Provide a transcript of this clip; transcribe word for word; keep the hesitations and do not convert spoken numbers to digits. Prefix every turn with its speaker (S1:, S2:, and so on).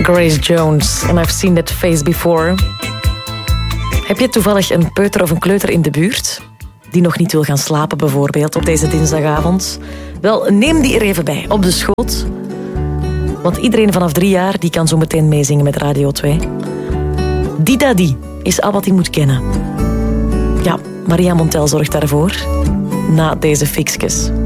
S1: Grace Jones. And I've seen that face before. Heb je toevallig een peuter of een kleuter in de buurt die nog niet wil gaan slapen bijvoorbeeld op deze dinsdagavond? Wel, neem die er even bij, op de schoot. Want iedereen vanaf drie jaar die kan zo meteen meezingen met Radio twee. Dida Di is al wat hij moet kennen. Ja, Maria Montel zorgt daarvoor na deze fixkes.